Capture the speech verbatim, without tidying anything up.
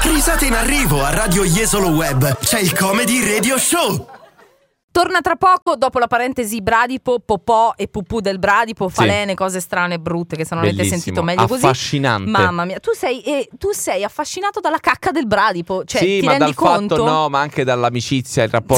Risate in arrivo a Radio Jesolo Web. C'è il Comedy Radio Show. Torna tra poco, dopo la parentesi Bradipo, Popò e Pupù del Bradipo, falene, sì. Cose strane e brutte che se non avete Bellissimo. sentito meglio così. Affascinante. Mamma mia, tu sei, eh, tu sei affascinato dalla cacca del Bradipo, cioè sì, ti ma rendi dal conto? fatto no, ma anche dall'amicizia, il rapporto